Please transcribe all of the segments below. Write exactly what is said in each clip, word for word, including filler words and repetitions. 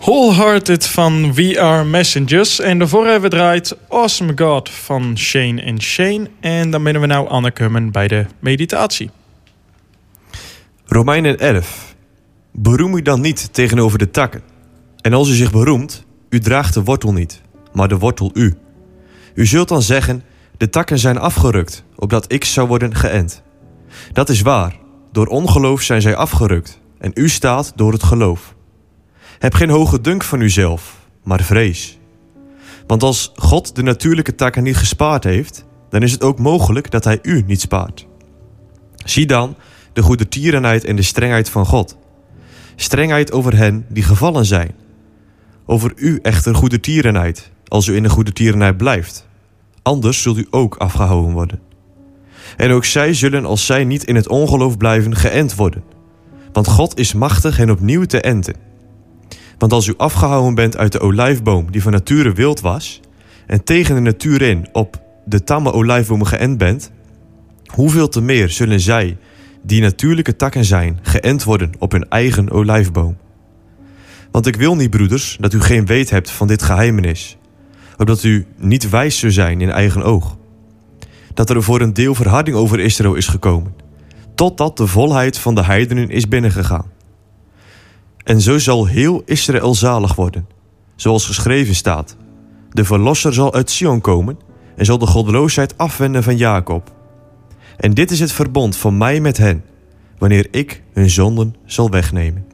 Wholehearted van We Are Messengers. En daarvoor hebben we draait Awesome God van Shane and Shane. En dan binnen we nou aangekomen bij de meditatie. Romeinen elf. Beroem u dan niet tegenover de takken. En als u zich beroemt, u draagt de wortel niet, maar de wortel u. U zult dan zeggen, de takken zijn afgerukt, opdat ik zou worden geënt. Dat is waar, door ongeloof zijn zij afgerukt, en u staat door het geloof. Heb geen hoge dunk van uzelf, maar vrees. Want als God de natuurlijke takken niet gespaard heeft, dan is het ook mogelijk dat hij u niet spaart. Zie dan de goedertierenheid en de strengheid van God. Strengheid over hen die gevallen zijn. Over u echter goedertierenheid, als u in de goedertierenheid blijft. Anders zult u ook afgehouden worden. En ook zij zullen, als zij niet in het ongeloof blijven, geënt worden. Want God is machtig hen opnieuw te enten. Want als u afgehouden bent uit de olijfboom die van nature wild was, en tegen de natuur in op de tamme olijfboom geënt bent, hoeveel te meer zullen zij, die natuurlijke takken zijn, geënt worden op hun eigen olijfboom. Want ik wil niet, broeders, dat u geen weet hebt van dit geheimenis, opdat u niet wijs zou zijn in eigen oog. Dat er voor een deel verharding over Israël is gekomen, totdat de volheid van de heidenen is binnengegaan. En zo zal heel Israël zalig worden, zoals geschreven staat. De verlosser zal uit Sion komen en zal de goddeloosheid afwenden van Jacob. En dit is het verbond van mij met hen, wanneer ik hun zonden zal wegnemen.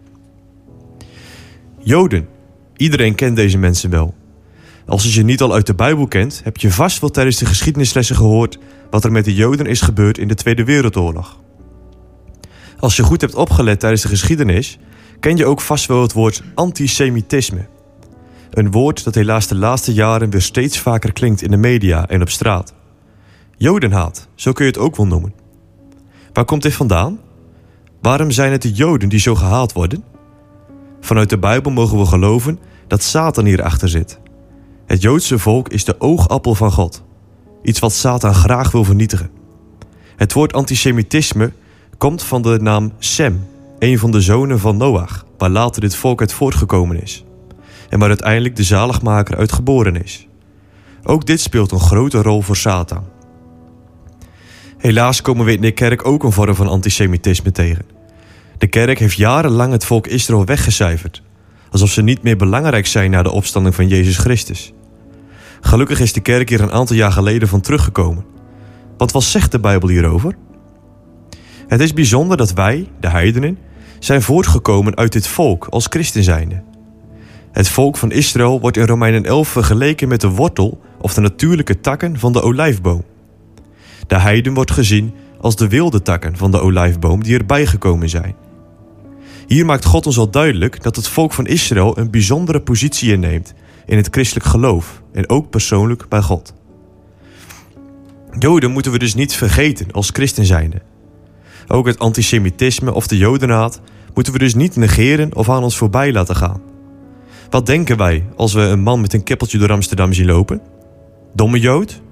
Joden, iedereen kent deze mensen wel. Als je ze niet al uit de Bijbel kent, heb je vast wel tijdens de geschiedenislessen gehoord wat er met de Joden is gebeurd in de Tweede Wereldoorlog. Als je goed hebt opgelet tijdens de geschiedenis, ken je ook vast wel het woord antisemitisme. Een woord dat helaas de laatste jaren weer steeds vaker klinkt in de media en op straat. Jodenhaat, zo kun je het ook wel noemen. Waar komt dit vandaan? Waarom zijn het de Joden die zo gehaat worden? Vanuit de Bijbel mogen we geloven dat Satan hierachter zit. Het Joodse volk is de oogappel van God. Iets wat Satan graag wil vernietigen. Het woord antisemitisme komt van de naam Sem, een van de zonen van Noach, waar later dit volk uit voortgekomen is. En waar uiteindelijk de zaligmaker uit geboren is. Ook dit speelt een grote rol voor Satan. Helaas komen we in de kerk ook een vorm van antisemitisme tegen. De kerk heeft jarenlang het volk Israël weggecijferd, alsof ze niet meer belangrijk zijn na de opstanding van Jezus Christus. Gelukkig is de kerk hier een aantal jaar geleden van teruggekomen. Want wat zegt de Bijbel hierover? Het is bijzonder dat wij, de heidenen, zijn voortgekomen uit dit volk als christen zijnde. Het volk van Israël wordt in Romeinen elf vergeleken met de wortel of de natuurlijke takken van de olijfboom. De heiden wordt gezien als de wilde takken van de olijfboom die erbij gekomen zijn. Hier maakt God ons al duidelijk dat het volk van Israël een bijzondere positie inneemt in het christelijk geloof en ook persoonlijk bij God. Joden moeten we dus niet vergeten als christen zijnde. Ook het antisemitisme of de jodenhaat moeten we dus niet negeren of aan ons voorbij laten gaan. Wat denken wij als we een man met een kippeltje door Amsterdam zien lopen? Domme Jood?